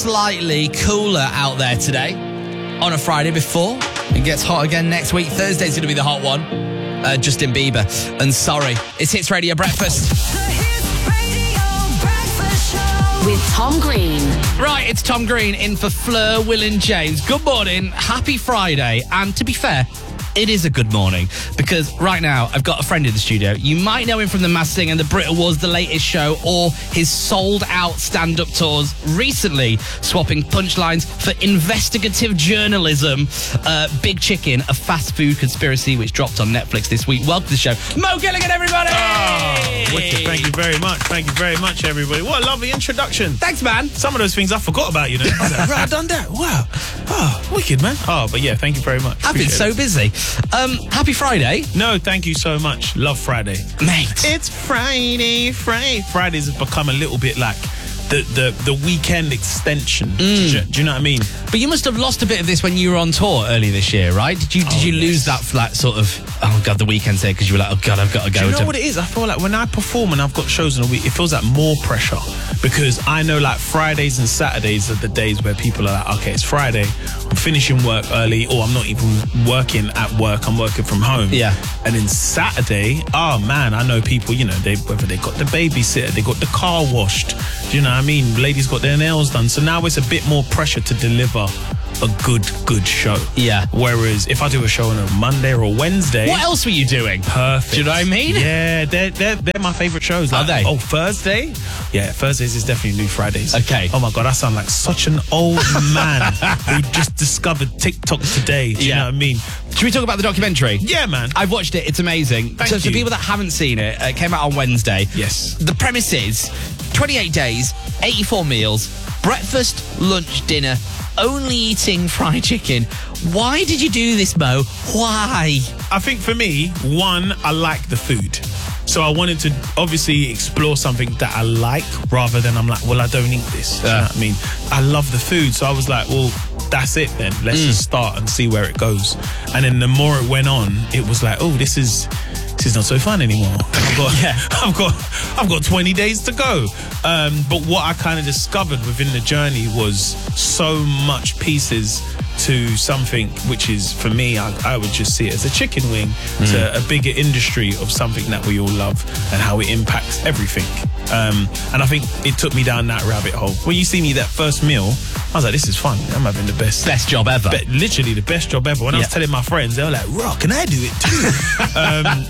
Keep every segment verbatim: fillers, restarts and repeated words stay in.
Slightly cooler out there today on a Friday before it gets hot again next week. Thursday's going to be the hot one. Uh, Justin Bieber and Sorry. It's Hits Radio Breakfast. The Hits Radio Breakfast Show with Tom Green. Right, it's Tom Green in for Fleur, Will and James. Good morning, happy Friday. And to be fair, it is a good morning because right now I've got a friend in the studio. You might know him from The Masked Singer and The Brit Awards, The Latest Show, or his sold-out stand-up tours. Recently, swapping punchlines for investigative journalism. Uh, Big Chicken, a fast food conspiracy, which dropped on Netflix this week. Welcome to the show, Mo Gilligan, everybody! Oh, wicked. Thank you very much. Thank you very much, everybody. What a lovely introduction. Thanks, man. Some of those things I forgot about, you know. I was like, right, I've done that. Wow. Oh, wicked, man. Oh, but yeah, thank you very much. I've been Appreciate so it. busy. Um, happy Friday. No, thank you so much. Love Friday. Mate. It's Friday, Friday. Fridays have become a little bit like the the, the weekend extension. Mm. Do, you, do you know what I mean? But you must have lost a bit of this when you were on tour earlier this year, right? Did you did Oh, you yes. lose that flat sort of, oh God, the weekend's there because you were like, oh God, I've got to go. Do you know to... what it is? I feel like when I perform and I've got shows in a week, it feels like more pressure because I know like Fridays and Saturdays are the days where people are like, okay, it's Friday, I'm finishing work early, or I'm not even working at work, I'm working from home. Yeah. And then Saturday, oh man, I know people, you know, they whether they got the babysitter, they got the car washed, do you know what I mean? Ladies got their nails done. So now it's a bit more pressure to deliver a good, good show. Yeah. Whereas if I do a show on a Monday or a Wednesday, What else were you doing? perfect. Do you know what I mean? Yeah, they're they're, they're my favourite shows. Are Like, they? Oh, Thursday? Yeah, Thursdays is definitely new Fridays. Okay. Oh my God, I sound like such an old man who just discovered TikTok today. Do you Yeah. know what I mean? Should we talk about the documentary? Yeah, man. I've watched it. It's amazing. Thank so for you. people that haven't seen it, uh, it came out on Wednesday. Yes. The premise is twenty-eight days, eighty-four meals, breakfast, lunch, dinner, only eating fried chicken. Why did you do this, Mo? Why? I think for me, one, I like the food. So I wanted to obviously explore something that I like rather than I'm like, well, I don't eat this. Do you Yeah. know what I mean? I love the food. So I was like, well, that's it then. Let's Mm. just start and see where it goes. And then the more it went on, it was like, oh, this is this is not so fun anymore. I've got Yeah. I've got I've got twenty days to go. Um, but what I kind of discovered within the journey was so much pieces to something which is, for me, I, I would just see it as a chicken wing to a bigger industry of something that we all love and how it impacts everything. Um, and I think it took me down that rabbit hole. When you see me that first meal, I was like, this is fun. I'm having the best. Best job ever. Be- literally the best job ever. When I was Yeah. telling my friends, they were like, "Rock, can I do it too?" um,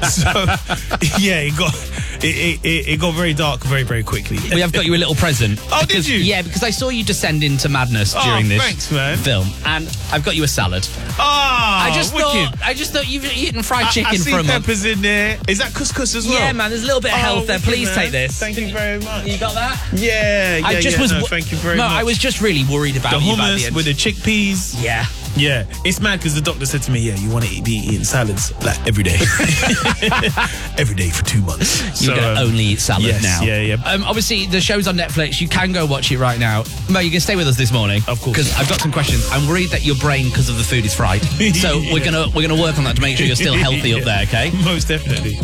so yeah, it got it, it, it got very dark very very quickly. We have got you a little present. Oh, did Because- you? Yeah, because I saw you descend into madness Oh, during this thanks, man. film, and I've got you a salad. Ah, I just wicked. thought, I just thought you've eaten fried I- chicken I see for a month. peppers in there. Is that couscous as well? Yeah, man. There's a little bit of Oh, health there. wicked, Please man. take this. Thank you very much. You got that? Yeah, yeah, I just yeah. was. No, thank you very no, much. I was just really worried about the you by the hummus end. with the chickpeas. Yeah. Yeah, it's mad because the doctor said to me, yeah, you want to be eating salads like every day. Every day for two months. You're So, going to um, only eat salad yes, now. yeah, yeah. Um, obviously, the show's on Netflix. You can go watch it right now. Mo, you're going to stay with us this morning. Of course. Because I've got some questions. I'm worried that your brain, because of the food, is fried. So Yeah. we're going to we're gonna work on that to make sure you're still healthy up there, okay? Most definitely.